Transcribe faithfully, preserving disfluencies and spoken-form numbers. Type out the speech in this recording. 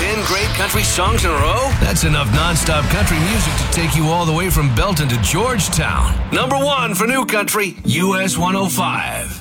ten great country songs in a row? That's enough nonstop country music to take you all the way from Belton to Georgetown. Number one for new country, U S one oh five.